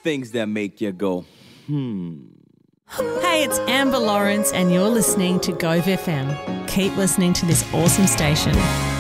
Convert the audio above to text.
Things that make you go, Hey, it's Amber Lawrence and you're listening to Gove FM. Keep listening to this awesome station.